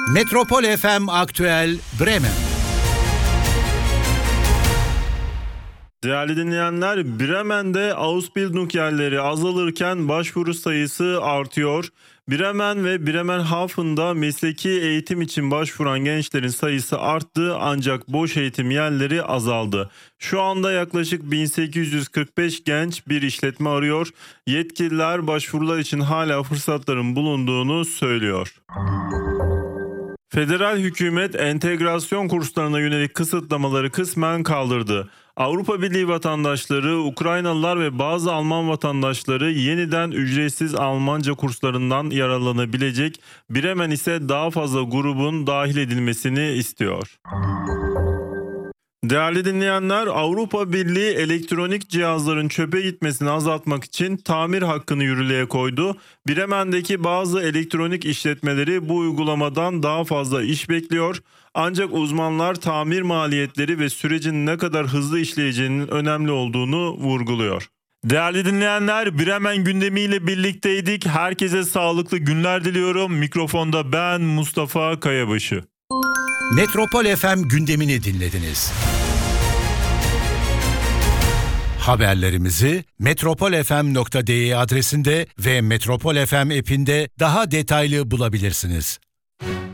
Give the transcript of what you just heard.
Metropol FM Aktüel Bremen. Değerli dinleyenler, Bremen'de Ausbildung yerleri azalırken başvuru sayısı artıyor. Bremen ve Bremerhaven'da mesleki eğitim için başvuran gençlerin sayısı arttı ancak boş eğitim yerleri azaldı. Şu anda yaklaşık 1845 genç bir işletme arıyor. Yetkililer başvurular için hala fırsatların bulunduğunu söylüyor. Federal hükümet entegrasyon kurslarına yönelik kısıtlamaları kısmen kaldırdı. Avrupa Birliği vatandaşları, Ukraynalılar ve bazı Alman vatandaşları yeniden ücretsiz Almanca kurslarından yararlanabilecek. Bremen ise daha fazla grubun dahil edilmesini istiyor. Değerli dinleyenler, Avrupa Birliği elektronik cihazların çöpe gitmesini azaltmak için tamir hakkını yürürlüğe koydu. Bremen'deki bazı elektronik işletmeleri bu uygulamadan daha fazla iş bekliyor. Ancak uzmanlar tamir maliyetleri ve sürecin ne kadar hızlı işleyeceğinin önemli olduğunu vurguluyor. Değerli dinleyenler, Bremen gündemiyle birlikteydik. Herkese sağlıklı günler diliyorum. Mikrofonda ben Mustafa Kayabaşı. Metropol FM gündemini dinlediniz. Haberlerimizi metropolfm.de adresinde ve Metropol FM app'inde daha detaylı bulabilirsiniz.